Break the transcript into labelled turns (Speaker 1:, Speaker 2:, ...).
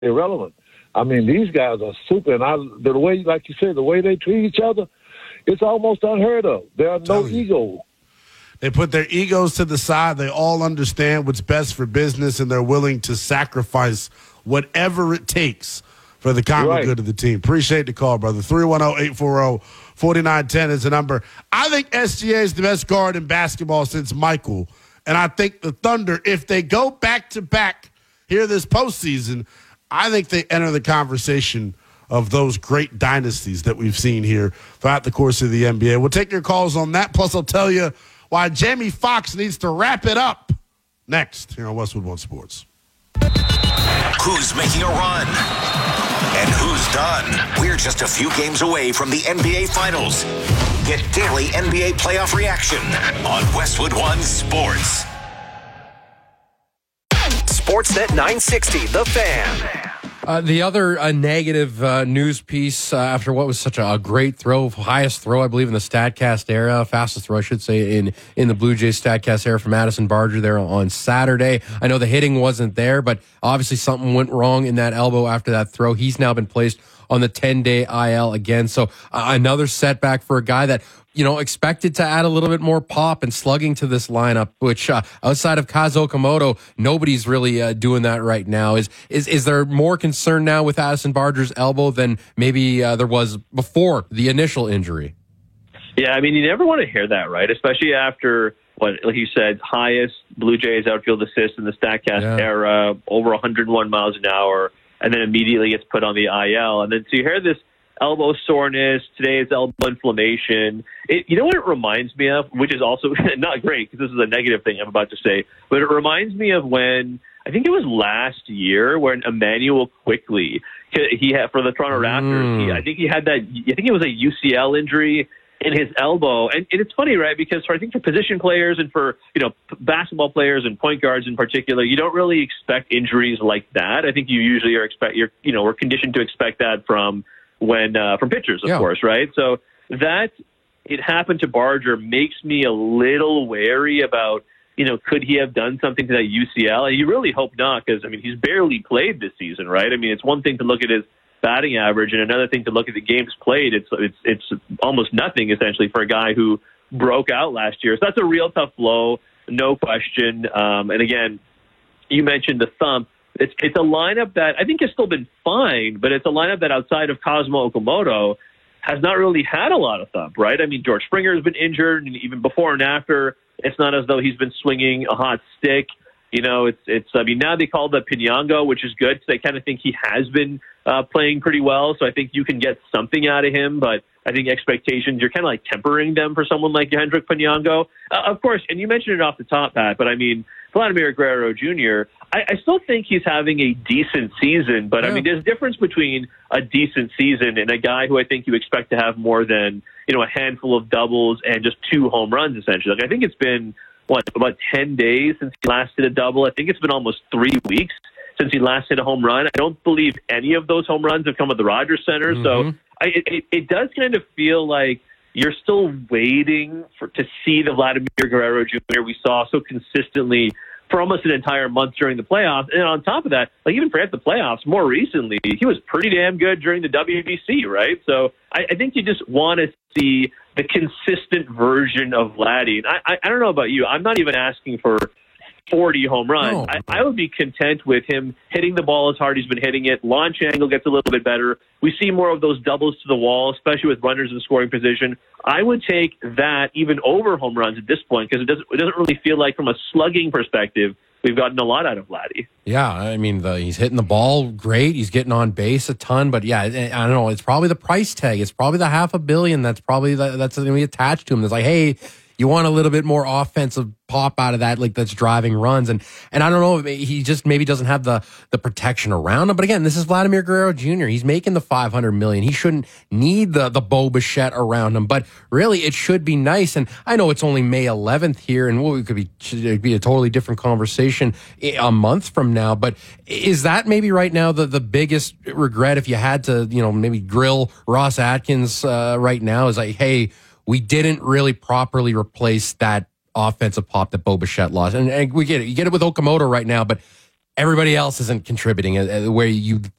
Speaker 1: irrelevant. I mean, these guys are super, and the way, like you said, the way they treat each other, it's almost unheard of. There are no egos.
Speaker 2: They put their egos to the side. They all understand what's best for business, and they're willing to sacrifice whatever it takes for the common good of the team. Appreciate the call, brother. 310-840-4910 is the number. I think SGA is the best guard in basketball since Michael, and I think the Thunder, if they go back-to-back here this postseason, I think they enter the conversation of those great dynasties that we've seen here throughout the course of the NBA. We'll take your calls on that. Plus, I'll tell you why Jamie Foxx needs to wrap it up next here on Westwood One Sports.
Speaker 3: Who's making a run? And who's done? We're just a few games away from the NBA Finals. Get daily NBA playoff reaction on Westwood One Sports. Sportsnet 960, The Fan.
Speaker 4: The other negative news piece after what was such a great throw, highest throw, I believe, in the StatCast era, fastest throw, I should say, in the Blue Jays StatCast era for Madison Barger there on Saturday. I know the hitting wasn't there, but obviously something went wrong in that elbow after that throw. He's now been placed on the 10-day IL again. So another setback for a guy that, you know, expected to add a little bit more pop and slugging to this lineup, which outside of Kazuo Okamoto, nobody's really doing that right now. Is there more concern now with Addison Barger's elbow than maybe there was before the initial injury?
Speaker 5: Yeah, I mean, you never want to hear that, right? Especially after what, like you said, highest Blue Jays outfield assist in the StatCast era, over 101 miles an hour, and then immediately gets put on the IL. And then so you hear this elbow soreness, today's elbow inflammation. You know what it reminds me of, which is also not great because this is a negative thing I'm about to say, but it reminds me of when, I think it was last year, when Emmanuel Quickley, he had for the Toronto Raptors, I think it was a UCL injury in his elbow. And it's funny, right? Because I think for position players and for, you know, basketball players and point guards in particular, you don't really expect injuries like that. I think you usually we're conditioned to expect that from pitchers, of course, right? So that it happened to Barger makes me a little wary about, you know, could he have done something to that UCL? And you really hope not, because, I mean, he's barely played this season, right? I mean, it's one thing to look at his batting average and another thing to look at the games played. It's almost nothing, essentially, for a guy who broke out last year. So that's a real tough blow, no question. And again, you mentioned the thumb. It's a lineup that I think has still been fine, but it's a lineup that outside of Kazuo Okamoto has not really had a lot of thump, right? I mean, George Springer has been injured, and even before and after, it's not as though he's been swinging a hot stick. You know, I mean, now they call the Pinyango, which is good because they kind of think he has been playing pretty well, so I think you can get something out of him, but I think expectations, you're kind of like tempering them for someone like Hendrik Pinyango. Of course, and you mentioned it off the top, Pat, but I mean, Vladimir Guerrero Jr., I still think he's having a decent season, but I mean, there's a difference between a decent season and a guy who I think you expect to have more than, you know, a handful of doubles and just 2 home runs, essentially. Like, I think it's been, about 10 days since he last hit a double. I think it's been almost 3 weeks since he last hit a home run. I don't believe any of those home runs have come at the Rogers Center, so it does kind of feel like you're still waiting to see the Vladimir Guerrero Jr. we saw so consistently for almost an entire month during the playoffs. And on top of that, like even forget the playoffs, more recently, he was pretty damn good during the WBC, right? So I think you just want to see the consistent version of Vladdy. And I don't know about you. I'm not even asking for 40 home runs. No. I would be content with him hitting the ball as hard as he's been hitting it. Launch angle gets a little bit better. We see more of those doubles to the wall, especially with runners in scoring position. I would take that even over home runs at this point because it doesn't really feel like from a slugging perspective we've gotten a lot out of Vladdy.
Speaker 4: Yeah, I mean, he's hitting the ball great. He's getting on base a ton. But, yeah, I don't know. It's probably the price tag. It's probably the $500 million that's probably that's going to be attached to him. It's like, hey, you want a little bit more offensive pop out of that, like that's driving runs. And I don't know, he just maybe doesn't have the protection around him. But again, this is Vladimir Guerrero Jr. He's making the $500 million. He shouldn't need the Bo Bichette around him. But really, it should be nice. And I know it's only May 11th here, and it could be a totally different conversation a month from now. But is that maybe right now the biggest regret if you had to, you know, maybe grill Ross Atkins right now is like, hey, we didn't really properly replace that offensive pop that Bo Bichette lost. And we get it. You get it with Okamoto right now, but everybody else isn't contributing where you